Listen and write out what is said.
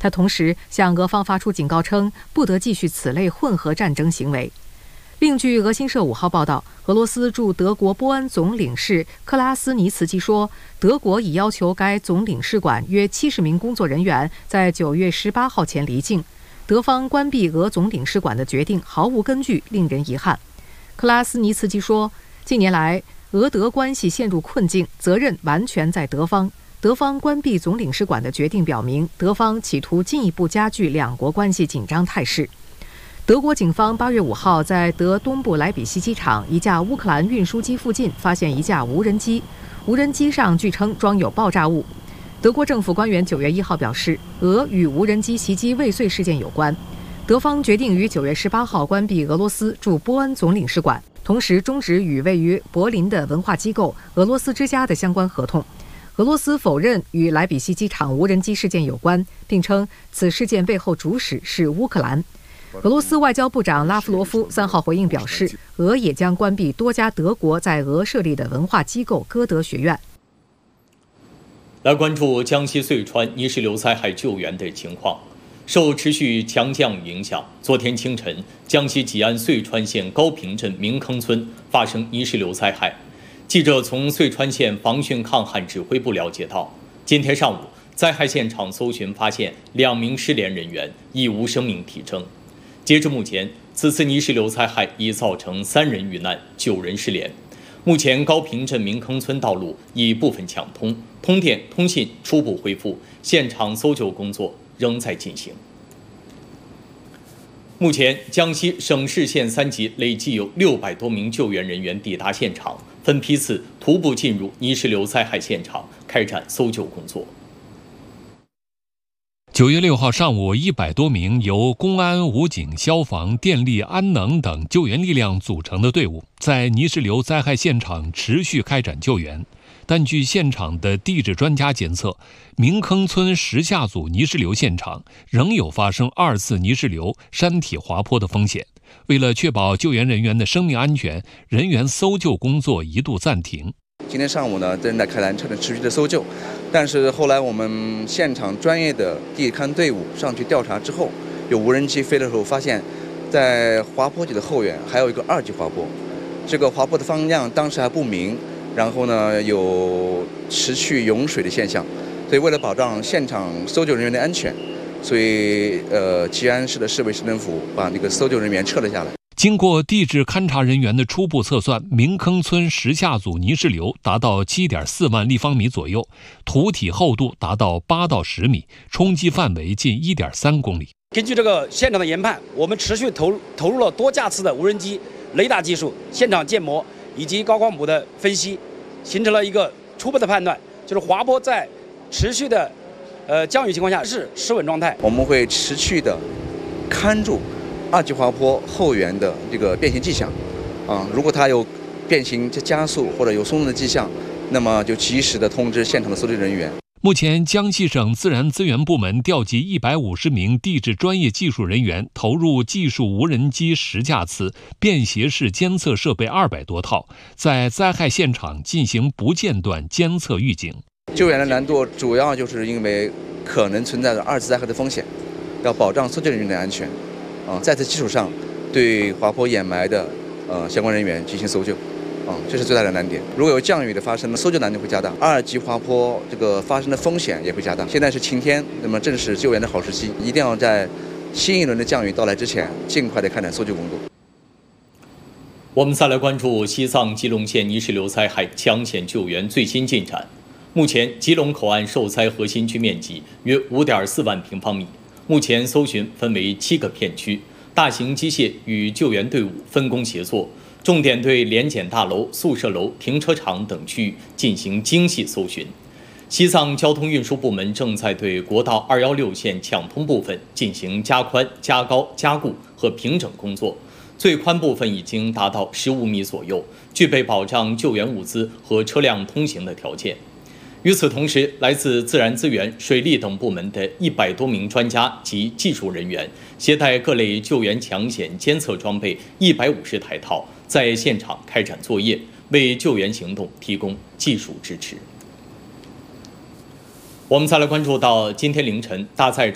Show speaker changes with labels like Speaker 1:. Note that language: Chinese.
Speaker 1: 他同时向俄方发出警告称，不得继续此类混合战争行为。另据俄新社5号报道，俄罗斯驻德国波恩总领事克拉斯尼茨基说，德国已要求该总领事馆约70名工作人员在9月18号前离境。德方关闭俄总领事馆的决定毫无根据，令人遗憾。克拉斯尼茨基说，近年来俄德关系陷入困境，责任完全在德方。德方关闭总领事馆的决定表明，德方企图进一步加剧两国关系紧张态势。德国警方8月5号在德东部莱比锡机场一架乌克兰运输机附近发现一架无人机，无人机上据称装有爆炸物。德国政府官员9月1号表示，俄与无人机袭击未遂事件有关。德方决定于9月18号关闭俄罗斯驻波恩总领事馆，同时终止与位于柏林的文化机构俄罗斯之家的相关合同。俄罗斯否认与莱比锡机场无人机事件有关，并称此事件背后主使是乌克兰。俄罗斯外交部长拉夫罗夫3号回应表示，俄也将关闭多家德国在俄设立的文化机构歌德学院。
Speaker 2: 来关注江西遂川泥石流灾害救援的情况。受持续强降雨影响，昨天清晨，江西吉安遂川县高坪镇明坑村发生泥石流灾害。记者从遂川县防汛抗旱指挥部了解到，今天上午，灾害现场搜寻发现2名失联人员，已无生命体征。截至目前，此次泥石流灾害已造成3人遇难，9人失联。目前，高坪镇明坑村道路已部分抢通，通电、通信初步恢复，现场搜救工作仍在进行。目前，江西省市县3级累计有600多名救援人员抵达现场，分批次徒步进入泥石流灾害现场，开展搜救工作。
Speaker 3: 9月6号上午，100多名由公安、武警、消防、电力、安能等救援力量组成的队伍，在泥石流灾害现场持续开展救援。但据现场的地质专家监测，明坑村石下组泥石流现场仍有发生2次泥石流、山体滑坡的风险。为了确保救援人员的生命安全，人员搜救工作一度暂停。
Speaker 4: 今天上午呢，正在开展持续的搜救，但是后来我们现场专业的地勘队伍上去调查之后，有无人机飞的时候发现，在滑坡底的后缘还有一个2级滑坡，这个滑坡的方向当时还不明，然后呢有持续涌水的现象，所以为了保障现场搜救人员的安全，所以吉安市的市委市政府把那个搜救人员撤了下来。
Speaker 3: 经过地质勘察人员的初步测算，明坑村石下组泥石流达到7.4万立方米左右，土体厚度达到8到10米，冲击范围近1.3公里。
Speaker 5: 根据这个现场的研判，我们持续投入了多架次的无人机、雷达技术、现场建模以及高光谱的分析，形成了一个初步的判断，就是滑坡在持续的降雨情况下是失稳状态。
Speaker 4: 我们会持续的看住2级滑坡后缘的这个变形迹象，如果它有变形加速或者有松动的迹象，那么就及时的通知现场的搜救人员。
Speaker 3: 目前，江西省自然资源部门调集150名地质专业技术人员，投入技术无人机10架次、便携式监测设备200多套，在灾害现场进行不间断监测预警。
Speaker 4: 救援的难度主要就是因为可能存在着2次灾害的风险，要保障搜救人员的安全。在此基础上，对滑坡掩埋的相关人员进行搜救，这是最大的难点。如果有降雨的发生，搜救难度会加大，2级滑坡这个发生的风险也会加大。现在是晴天，那么正是救援的好时机，一定要在新一轮的降雨到来之前，尽快的开展搜救工作。
Speaker 2: 我们再来关注西藏吉隆县泥石流灾害抢险救援最新进展。目前，吉隆口岸受灾核心区面积约5.4万平方米。目前搜寻分为7个片区，大型机械与救援队伍分工协作，重点对联检大楼、宿舍楼、停车场等区域进行精细搜寻。西藏交通运输部门正在对国道216线抢通部分进行加宽、加高、加固和平整工作，最宽部分已经达到15米左右，具备保障救援物资和车辆通行的条件。与此同时，来自自然资源、水利等部门的100多名专家及技术人员，携带各类救援抢险监测装备150台套，在现场开展作业，为救援行动提供技术支持。我们再来关注到今天凌晨大寨